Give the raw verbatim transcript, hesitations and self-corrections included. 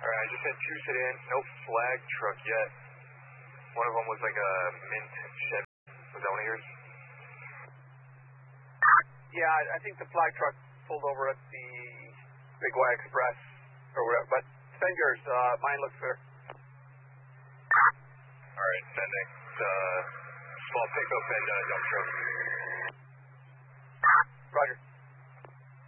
Alright, I just had two sedans, no flag truck yet. One of them was like a mint Chevy. Was that one of yours? Yeah, I, I think the flag truck pulled over at the Big Y Express or whatever, but send yours. Uh, mine looks fair. Alright, sending. Uh, small pickup and uh, dump truck. Roger.